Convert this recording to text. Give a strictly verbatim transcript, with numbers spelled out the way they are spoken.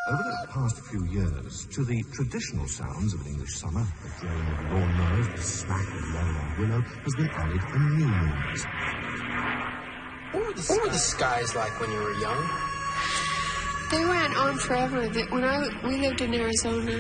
Over the past few years, to the traditional sounds of an English summer, the drone of lawnmowers, the smack of Lowland willow, has been added a new noise. What were, the what were the skies like when you were young? They went on forever. When I we lived in Arizona,